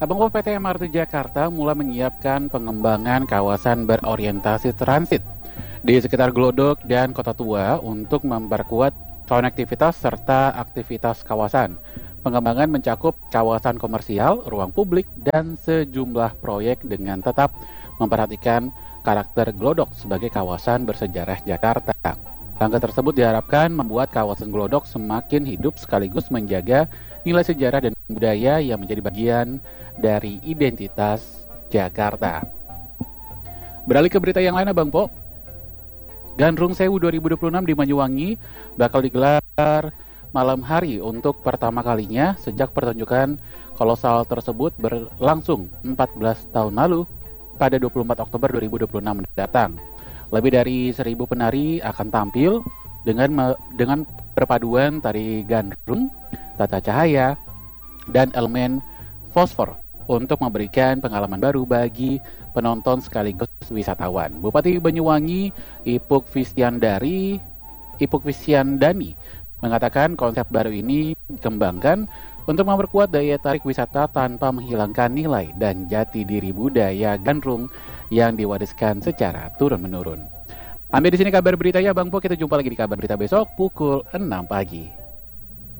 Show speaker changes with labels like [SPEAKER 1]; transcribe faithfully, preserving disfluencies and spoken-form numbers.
[SPEAKER 1] Abang Po P T M R T Jakarta mulai menyiapkan pengembangan kawasan berorientasi transit di sekitar Glodok dan Kota Tua untuk memperkuat konektivitas serta aktivitas kawasan. Pengembangan mencakup kawasan komersial, ruang publik, dan sejumlah proyek dengan tetap memperhatikan karakter Glodok sebagai kawasan bersejarah Jakarta. Langkah tersebut diharapkan membuat kawasan Glodok semakin hidup sekaligus menjaga nilai sejarah dan budaya yang menjadi bagian dari identitas Jakarta. Beralih ke berita yang lain, Abang Po. Gandrung Sewu dua ribu dua puluh enam di Banyuwangi bakal digelar malam hari untuk pertama kalinya sejak pertunjukan kolosal tersebut berlangsung empat belas tahun lalu pada dua puluh empat Oktober dua ribu dua puluh enam mendatang. Lebih dari seribu penari akan tampil dengan dengan perpaduan tari gandrung, tata cahaya, dan elemen fosfor untuk memberikan pengalaman baru bagi penonton sekaligus wisatawan. Bupati Banyuwangi Ipuk Fistiandari Ipuk Fistiandani mengatakan konsep baru ini dikembangkan untuk memperkuat daya tarik wisata tanpa menghilangkan nilai dan jati diri budaya gandrung yang diwariskan secara turun-menurun. Ambil di sini kabar beritanya, Bang Po. Kita jumpa lagi di kabar berita besok pukul enam pagi.